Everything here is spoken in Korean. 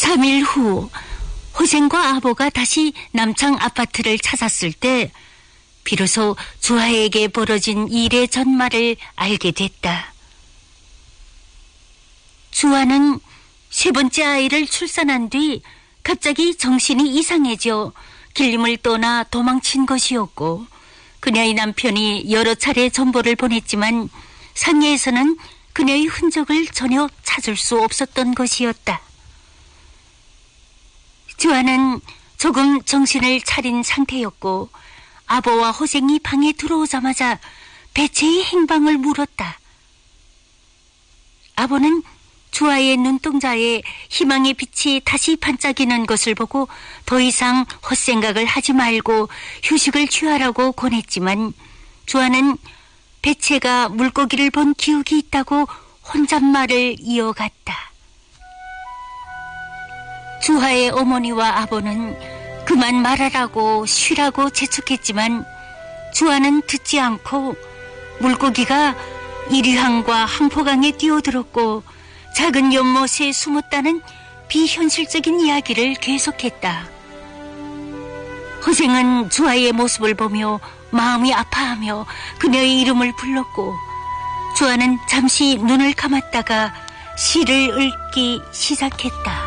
3일 후 호생과 아보가 다시 남창 아파트를 찾았을 때 비로소 주아에게 벌어진 일의 전말을 알게 됐다. 주아는 세 번째 아이를 출산한 뒤 갑자기 정신이 이상해져 길림을 떠나 도망친 것이었고, 그녀의 남편이 여러 차례 전보를 보냈지만 상해에서는 그녀의 흔적을 전혀 찾을 수 없었던 것이었다. 주아는 조금 정신을 차린 상태였고 아보와 호생이 방에 들어오자마자 배체의 행방을 물었다. 아보는 주아의 눈동자에 희망의 빛이 다시 반짝이는 것을 보고 더 이상 헛생각을 하지 말고 휴식을 취하라고 권했지만 주아는 배체가 물고기를 본 기억이 있다고 혼잣말을 이어갔다. 주아의 어머니와 아버는 그만 말하라고 쉬라고 재촉했지만 주아는 듣지 않고 물고기가 이리항과 항포강에 뛰어들었고 작은 연못에 숨었다는 비현실적인 이야기를 계속했다. 호생은 주아의 모습을 보며 마음이 아파하며 그녀의 이름을 불렀고 주아는 잠시 눈을 감았다가 시를 읽기 시작했다.